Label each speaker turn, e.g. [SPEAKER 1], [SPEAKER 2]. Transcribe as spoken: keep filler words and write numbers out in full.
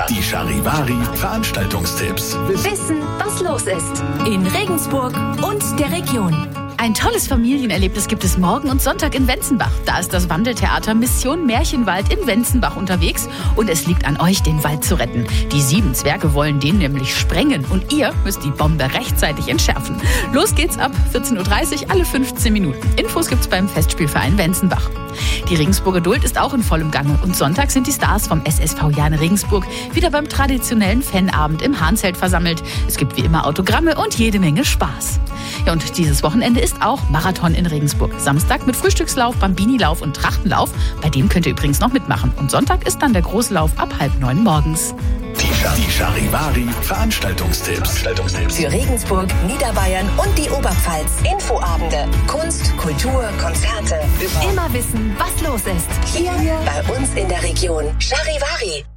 [SPEAKER 1] Die Charivari Veranstaltungstipps.
[SPEAKER 2] Wissen, was los ist in Regensburg und der Region.
[SPEAKER 3] Ein tolles Familienerlebnis gibt es morgen und Sonntag in Wenzenbach. Da ist das Wandeltheater Mission Märchenwald in Wenzenbach unterwegs und es liegt an euch, den Wald zu retten. Die sieben Zwerge wollen den nämlich sprengen und ihr müsst die Bombe rechtzeitig entschärfen. Los geht's ab vierzehn Uhr dreißig, alle fünfzehn Minuten. Infos gibt's beim Festspielverein Wenzenbach. Die Regensburger Duld ist auch in vollem Gange und Sonntag sind die Stars vom S S V Jane Regensburg wieder beim traditionellen Fanabend im Hahnzelt versammelt. Es gibt wie immer Autogramme und jede Menge Spaß. Ja, und dieses Wochenende ist auch Marathon in Regensburg. Samstag mit Frühstückslauf, Bambinilauf und Trachtenlauf. Bei dem könnt ihr übrigens noch mitmachen. Und Sonntag ist dann der große Lauf ab halb neun morgens.
[SPEAKER 1] Die Charivari Veranstaltungstipps.
[SPEAKER 2] Für Regensburg, Niederbayern und die Oberpfalz. Infoabende, Kunst, Kultur, Konzerte. Immer wissen, was los ist. Hier bei uns in der Region. Charivari.